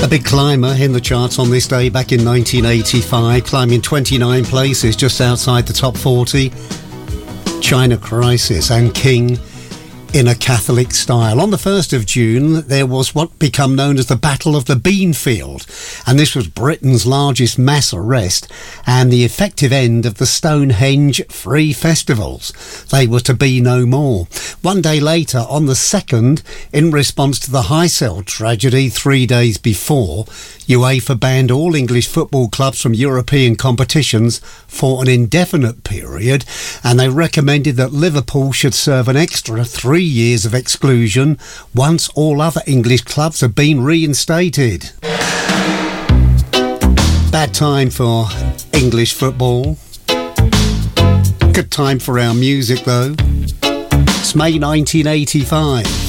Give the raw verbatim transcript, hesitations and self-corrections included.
A big climber in the charts on this day back in nineteen eighty-five, climbing twenty-nine places just outside the top forty. China Crisis and King in a Catholic style. On the first of June, there was what became known as the Battle of the Beanfield, and this was Britain's largest mass arrest and the effective end of the Stonehenge Free Festivals. They were to be no more. One day later, on the second, in response to the Heysel tragedy three days before, UEFA banned all English football clubs from European competitions for an indefinite period, and they recommended that Liverpool should serve an extra three years of exclusion once all other English clubs have been reinstated. Bad time for English football. Good time for our music though. It's May nineteen eighty-five.